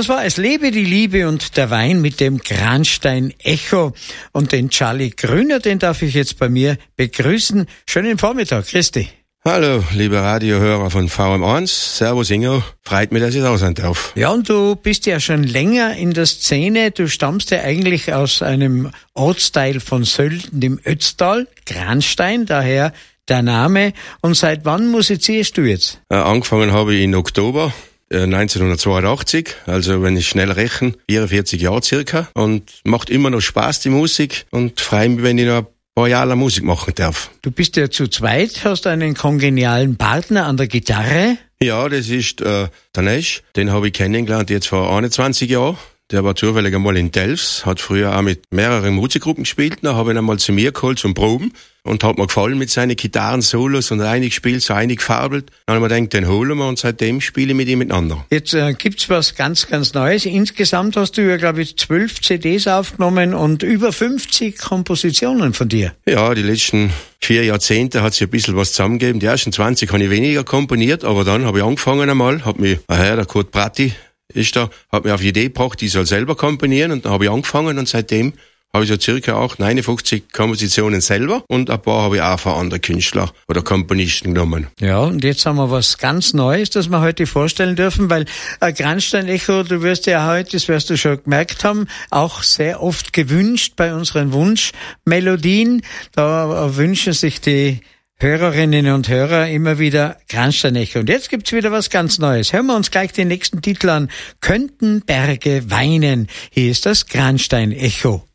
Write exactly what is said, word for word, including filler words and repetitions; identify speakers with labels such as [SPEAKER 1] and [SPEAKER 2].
[SPEAKER 1] Das war Es lebe die Liebe und der Wein mit dem Granstein Echo. Und den Charlie Grüner, den darf ich jetzt bei mir begrüßen. Schönen Vormittag, Christi.
[SPEAKER 2] Hallo, liebe Radiohörer von V M eins. Servus Ingo. Freut mich, dass ich da sein darf.
[SPEAKER 1] Ja, und du bist ja schon länger in der Szene. Du stammst ja eigentlich aus einem Ortsteil von Sölden im Ötztal, Granstein, daher der Name. Und seit wann musizierst du jetzt?
[SPEAKER 2] Äh, angefangen habe ich im Oktober neunzehnhundertzweiundachtzig, also wenn ich schnell rechne, vierundvierzig Jahre circa, und macht immer noch Spaß die Musik und freue mich, wenn ich noch ein paar Jahre Musik machen darf.
[SPEAKER 1] Du bist ja zu zweit, hast einen kongenialen Partner an der Gitarre.
[SPEAKER 2] Ja, das ist äh, der Nesch, den habe ich kennengelernt jetzt vor einundzwanzig Jahren. Der war zufällig einmal in Delfs, hat früher auch mit mehreren Musikgruppen gespielt. Dann habe ich ihn einmal zu mir geholt zum Proben und hat mir gefallen mit seinen Gitarren-Solos und einig gespielt, so einig gefarbelt. Dann habe ich mir gedacht, den holen wir und seitdem spiele ich mit ihm miteinander.
[SPEAKER 1] Jetzt äh, gibt's was ganz, ganz Neues. Insgesamt hast du ja, glaube ich, zwölf C Ds aufgenommen und über fünfzig Kompositionen von dir.
[SPEAKER 2] Ja, die letzten vier Jahrzehnte hat sich ein bisschen was zusammengegeben. Die ersten zwanzig habe ich weniger komponiert, aber dann habe ich angefangen einmal, habe mich, ah ja, der Kurt Pratti ist da, hat mir auf die Idee gebracht, ich soll selber komponieren, und dann habe ich angefangen und seitdem habe ich so circa auch neunundfünfzig Kompositionen selber und ein paar habe ich auch von anderen Künstlern oder Komponisten genommen.
[SPEAKER 1] Ja, und jetzt haben wir was ganz Neues, das wir heute vorstellen dürfen, weil äh, Granstein Echo, du wirst ja heute, das wirst du schon gemerkt haben, auch sehr oft gewünscht bei unseren Wunschmelodien. Da äh, wünschen sich die Hörerinnen und Hörer immer wieder Granstein Echo. Und jetzt gibt's wieder was ganz Neues. Hören wir uns gleich den nächsten Titel an. Könnten Berge weinen. Hier ist das Granstein Echo.